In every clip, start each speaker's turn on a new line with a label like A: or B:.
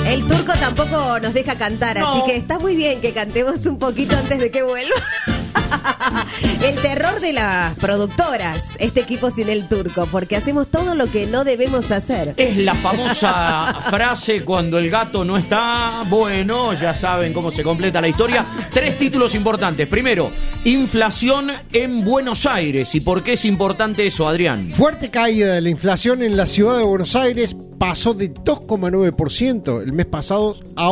A: El turco tampoco nos deja cantar, así que está muy bien que cantemos un poquito antes de que vuelva. El terror de las productoras, este equipo sin el turco, porque hacemos todo lo que no debemos hacer.
B: Es la famosa frase cuando el gato no está. Bueno, ya saben cómo se completa la historia. 3 títulos importantes. Primero, inflación en Buenos Aires. ¿Y por qué es importante eso, Adrián?
C: Fuerte caída de la inflación en la ciudad de Buenos Aires. Pasó de 2,9% el mes pasado a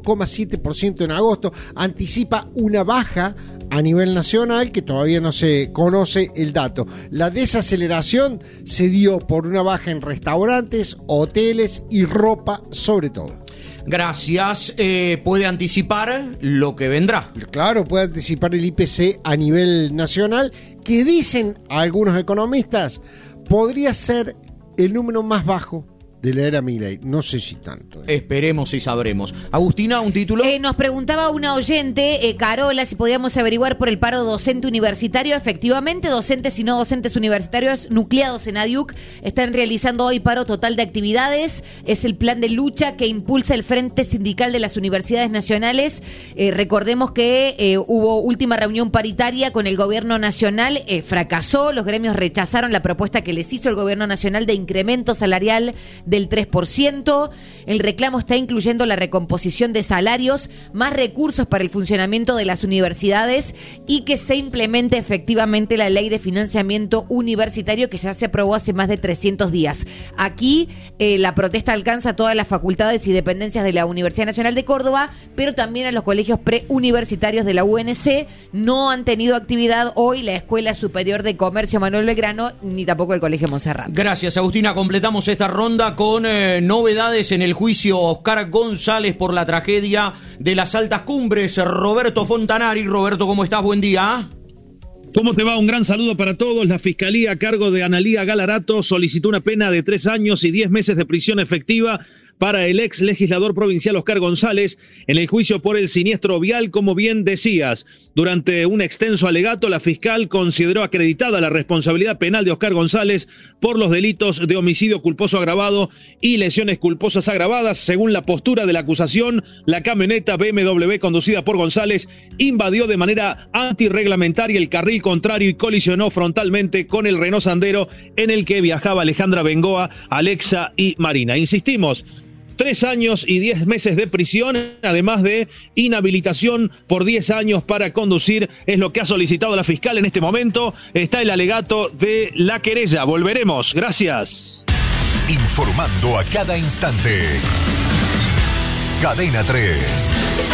C: 1,7% en agosto. Anticipa una baja a nivel nacional que todavía no se conoce el dato. La desaceleración se dio por una baja en restaurantes, hoteles y ropa sobre todo.
B: Gracias. ¿Puede anticipar lo que vendrá?
C: Claro, puede anticipar el IPC a nivel nacional, que dicen algunos economistas podría ser el número más bajo de la era Milei. No sé si tanto.
B: Esperemos y sabremos. Agustina, ¿un título?
D: Nos preguntaba una oyente, Carola, si podíamos averiguar por el paro docente universitario. Efectivamente, docentes y no docentes universitarios nucleados en ADIUC están realizando hoy paro total de actividades. Es el plan de lucha que impulsa el Frente Sindical de las Universidades Nacionales. Recordemos que hubo última reunión paritaria con el gobierno nacional. Fracasó, los gremios rechazaron la propuesta que les hizo el gobierno nacional de incremento salarial del 3%. El reclamo está incluyendo la recomposición de salarios, más recursos para el funcionamiento de las universidades y que se implemente efectivamente la ley de financiamiento universitario que ya se aprobó hace más de 300 días. Aquí la protesta alcanza a todas las facultades y dependencias de la Universidad Nacional de Córdoba, pero también a los colegios preuniversitarios de la UNC. No han tenido actividad hoy la Escuela Superior de Comercio Manuel Belgrano, ni tampoco el Colegio Montserrat.
B: Gracias, Agustina. Completamos esta ronda con novedades en el juicio Oscar González por la tragedia de las altas cumbres. Roberto Fontanari. Roberto, ¿cómo estás? Buen día.
E: ¿Cómo te va? Un gran saludo para todos. La Fiscalía a cargo de Analía Galarato solicitó una pena de 3 años y 10 meses de prisión efectiva para el ex legislador provincial Oscar González en el juicio por el siniestro vial, como bien decías. Durante un extenso alegato, la fiscal consideró acreditada la responsabilidad penal de Oscar González por los delitos de homicidio culposo agravado y lesiones culposas agravadas. Según la postura de la acusación, la camioneta BMW conducida por González invadió de manera antirreglamentaria el carril contrario y colisionó frontalmente con el Renault Sandero en el que viajaba Alejandra Bengoa, Alexa y Marina. Insistimos, 3 años y 10 meses de prisión, además de inhabilitación por 10 años para conducir, es lo que ha solicitado la fiscal en este momento. Está el alegato de la querella. Volveremos. Gracias.
F: Informando a cada instante. Cadena 3.